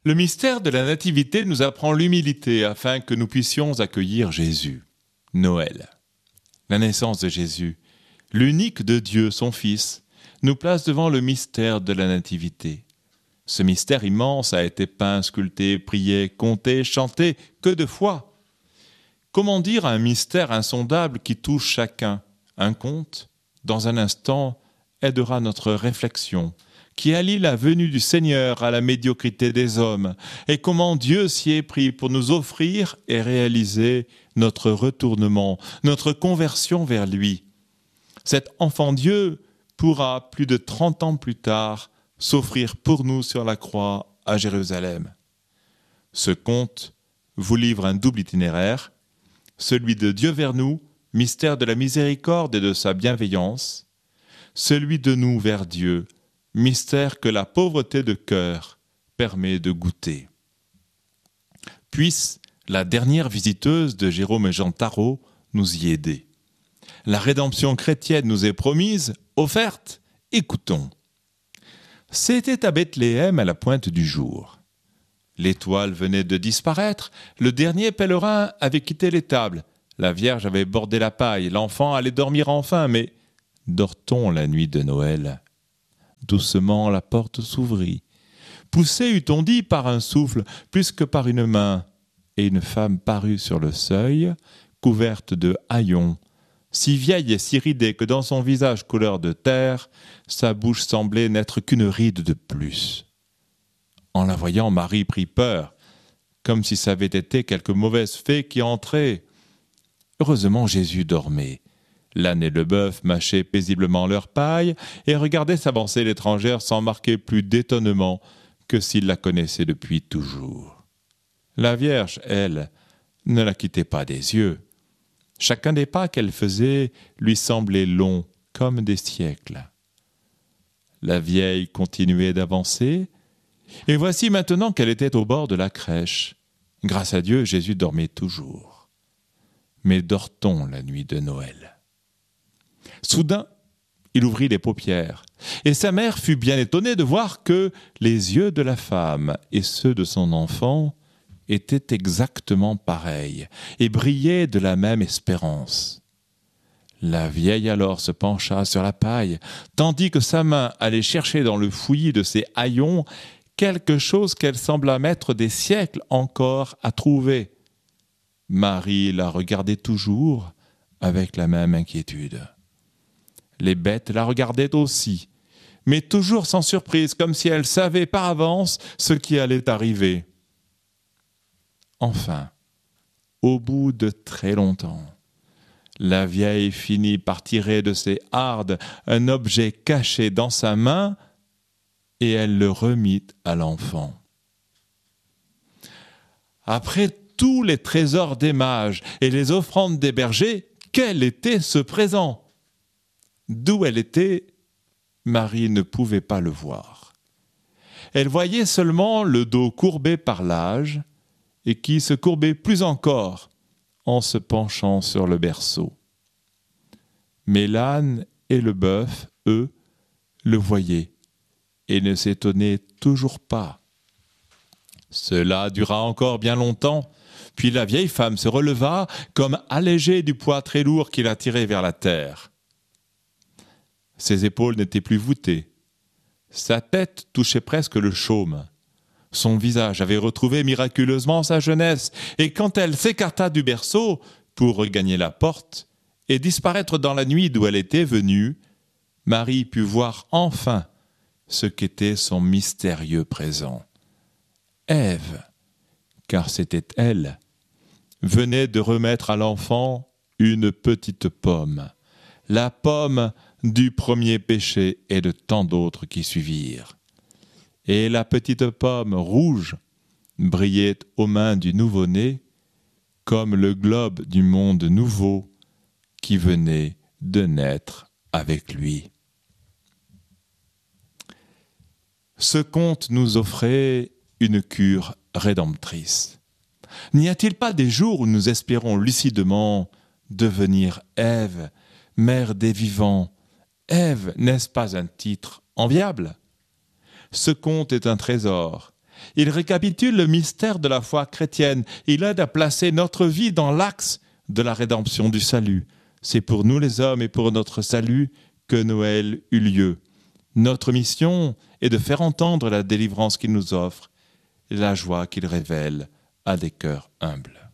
Le mystère de la Nativité nous apprend l'humilité afin que nous puissions accueillir Jésus. Noël. La naissance de Jésus, l'unique de Dieu, son Fils, nous place devant le mystère de la Nativité. Ce mystère immense a été peint, sculpté, prié, compté, chanté, que de fois. Comment dire un mystère insondable qui touche chacun? Un conte, dans un instant, aidera notre réflexion, qui allie la venue du Seigneur à la médiocrité des hommes, et comment Dieu s'y est pris pour nous offrir et réaliser notre retournement, notre conversion vers lui. Cet enfant Dieu pourra, plus de 30 ans plus tard, s'offrir pour nous sur la croix à Jérusalem. Ce conte vous livre un double itinéraire, celui de Dieu vers nous, mystère de la miséricorde et de sa bienveillance, celui de nous vers Dieu, mystère que la pauvreté de cœur permet de goûter. Puisse la dernière visiteuse de Jérôme et Jean Tarot nous y aider. La rédemption chrétienne nous est promise, offerte, écoutons. C'était à Bethléem à la pointe du jour. L'étoile venait de disparaître, le dernier pèlerin avait quitté l'étable, la Vierge avait bordé la paille, l'enfant allait dormir enfin, mais dort-on la nuit de Noël ? Doucement la porte s'ouvrit. Poussée, eût-on dit, par un souffle, plus que par une main, et une femme parut sur le seuil, couverte de haillons, si vieille et si ridée que dans son visage couleur de terre, sa bouche semblait n'être qu'une ride de plus. En la voyant, Marie prit peur, comme si ça avait été quelque mauvaise fée qui entrait. Heureusement, Jésus dormait. L'âne et le bœuf mâchaient paisiblement leur paille et regardaient s'avancer l'étrangère sans marquer plus d'étonnement que s'ils la connaissaient depuis toujours. La Vierge, elle, ne la quittait pas des yeux. Chacun des pas qu'elle faisait lui semblait long comme des siècles. La vieille continuait d'avancer, et voici maintenant qu'elle était au bord de la crèche. Grâce à Dieu, Jésus dormait toujours. Mais dort-on la nuit de Noël ? Soudain, il ouvrit les paupières, et sa mère fut bien étonnée de voir que les yeux de la femme et ceux de son enfant étaient exactement pareils et brillaient de la même espérance. La vieille alors se pencha sur la paille, tandis que sa main allait chercher dans le fouillis de ses haillons quelque chose qu'elle sembla mettre des siècles encore à trouver. Marie la regardait toujours avec la même inquiétude. Les bêtes la regardaient aussi, mais toujours sans surprise, comme si elles savaient par avance ce qui allait arriver. Enfin, au bout de très longtemps, la vieille finit par tirer de ses hardes un objet caché dans sa main et elle le remit à l'enfant. Après tous les trésors des mages et les offrandes des bergers, quel était ce présent ? D'où elle était, Marie ne pouvait pas le voir. Elle voyait seulement le dos courbé par l'âge et qui se courbait plus encore en se penchant sur le berceau. Mais l'âne et le bœuf, eux, le voyaient et ne s'étonnaient toujours pas. Cela dura encore bien longtemps, puis la vieille femme se releva comme allégée du poids très lourd qui la tirait vers la terre. Ses épaules n'étaient plus voûtées. Sa tête touchait presque le chaume. Son visage avait retrouvé miraculeusement sa jeunesse, et quand elle s'écarta du berceau pour regagner la porte et disparaître dans la nuit d'où elle était venue, Marie put voir enfin ce qu'était son mystérieux présent. Ève, car c'était elle, venait de remettre à l'enfant une petite pomme, la pomme du premier péché et de tant d'autres qui suivirent. Et la petite pomme rouge brillait aux mains du nouveau-né comme le globe du monde nouveau qui venait de naître avec lui. Ce conte nous offrait une cure rédemptrice. N'y a-t-il pas des jours où nous espérons lucidement devenir Ève, mère des vivants ? Ève, n'est-ce pas un titre enviable ? Ce conte est un trésor, Il récapitule le mystère de la foi chrétienne. Il aide à placer notre vie dans l'axe de la rédemption du salut. C'est pour nous les hommes et pour notre salut que Noël eut lieu. Notre mission est de faire entendre la délivrance qu'il nous offre et la joie qu'il révèle à des cœurs humbles.